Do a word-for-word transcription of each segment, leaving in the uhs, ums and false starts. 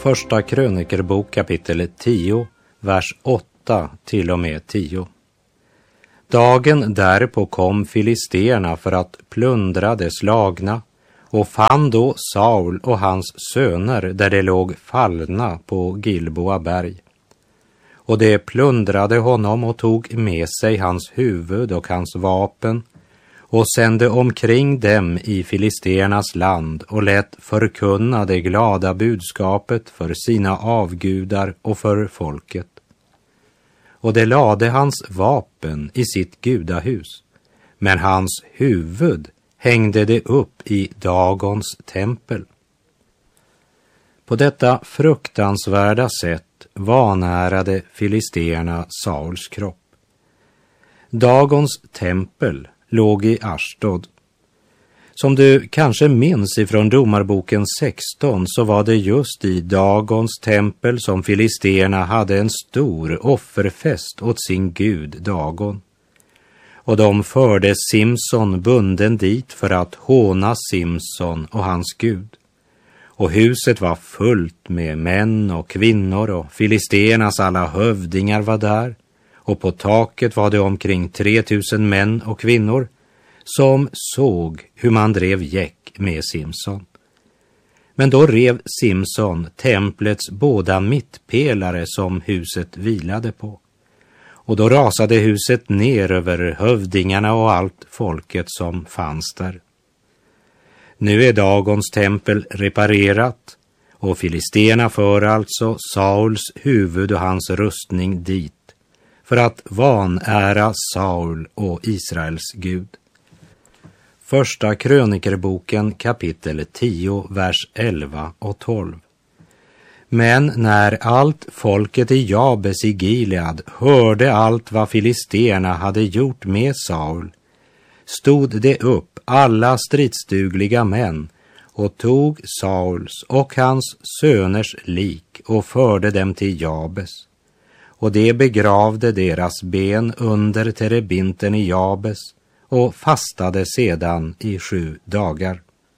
Första krönikerbok kapitel tio, vers åtta till och med tio. Dagen därpå kom filisterna för att plundra de slagna och fann då Saul och hans söner där de låg fallna på Gilboa berg. Och de plundrade honom och tog med sig hans huvud och hans vapen och sände omkring dem i filisternas land och lät förkunna det glada budskapet för sina avgudar och för folket. Och de lade hans vapen i sitt gudahus, men hans huvud hängde det upp i Dagons tempel. På detta fruktansvärda sätt vanärade filisterna Sauls kropp. Dagons tempel låg i Ashdod. Som du kanske minns ifrån Domarboken sexton så var det just i Dagons tempel som filisterna hade en stor offerfest åt sin gud Dagon. Och de förde Simson bunden dit för att håna Simson och hans gud. Och huset var fullt med män och kvinnor och filisternas alla hövdingar var där. Och på taket var det omkring tre tusen män och kvinnor som såg hur man drev gäck med Simson. Men då rev Simson templets båda mittpelare som huset vilade på. Och då rasade huset ner över hövdingarna och allt folket som fanns där. Nu är Dagons tempel reparerat och filisterna för alltså Sauls huvud och hans rustning dit för att vanära Saul och Israels Gud. Första krönikerboken kapitel tio, vers elva och tolv. Men när allt folket i Jabes i Gilead hörde allt vad filisterna hade gjort med Saul, stod det upp alla stridsdugliga män och tog Sauls och hans söners lik och förde dem till Jabes. Och de begravde deras ben under terebinten i Jabes och fastade sedan i sju dagar.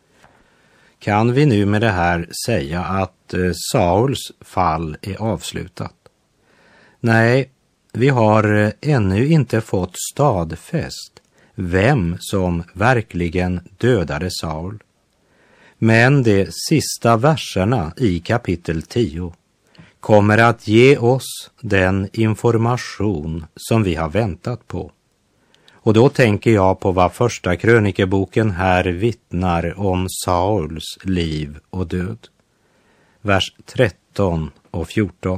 Kan vi nu med det här säga att eh, Sauls fall är avslutat? Nej, vi har eh, ännu inte fått stadfäst vem som verkligen dödade Saul. Men de sista verserna i kapitel tio kommer att ge oss den information som vi har väntat på. Och då tänker jag på vad första krönikeboken här vittnar om Sauls liv och död. Vers tretton och fjorton.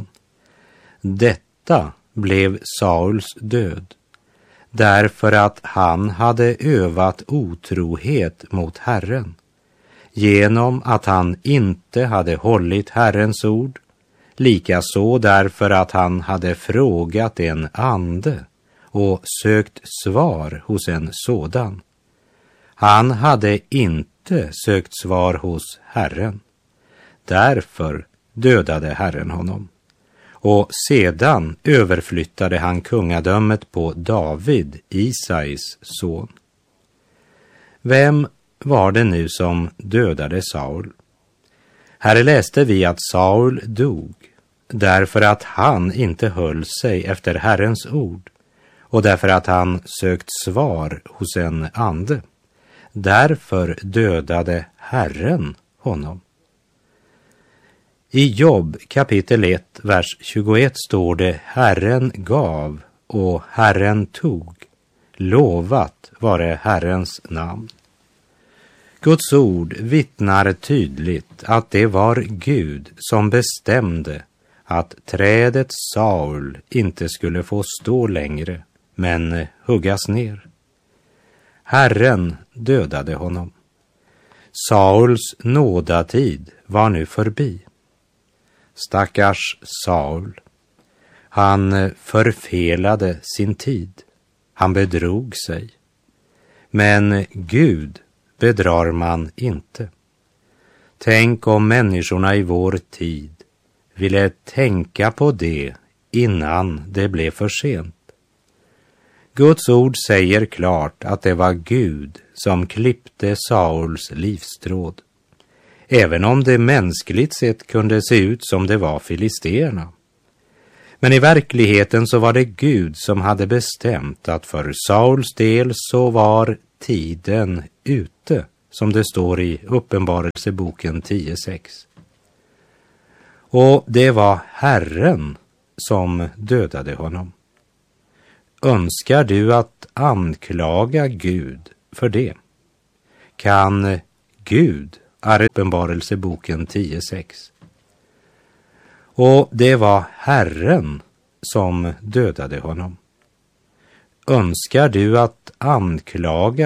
Detta blev Sauls död, därför att han hade övat otrohet mot Herren, genom att han inte hade hållit Herrens ord, likaså därför att han hade frågat en ande och sökt svar hos en sådan. Han hade inte sökt svar hos Herren. Därför dödade Herren honom. Och sedan överflyttade han kungadömet på David, Isais son. Vem var det nu som dödade Saul? Här läste vi att Saul dog därför att han inte höll sig efter Herrens ord och därför att han sökt svar hos en ande. Därför dödade Herren honom. I Jobb kapitel ett, vers tjugoett står det: Herren gav och Herren tog. Lovat vare Herrens namn. Guds ord vittnar tydligt att det var Gud som bestämde att trädet Saul inte skulle få stå längre, men huggas ner. Herren dödade honom. Sauls nådatid var nu förbi. Stackars Saul. Han förfelade sin tid. Han bedrog sig. Men Gud bedrar man inte. Tänk om människorna i vår tid ville tänka på det innan det blev för sent. Guds ord säger klart att det var Gud som klippte Sauls livstråd. även om det mänskligt sett kunde se ut som det var filisterna. Men i verkligheten så var det Gud som hade bestämt att för Sauls del så var tiden ute, som det står i Uppenbarelseboken tio sex. Och det var Herren som dödade honom. Önskar du att anklaga Gud för det? Kan Gud, är Uppenbarelseboken tio sex. Och det var Herren som dödade honom. Önskar du att anklaga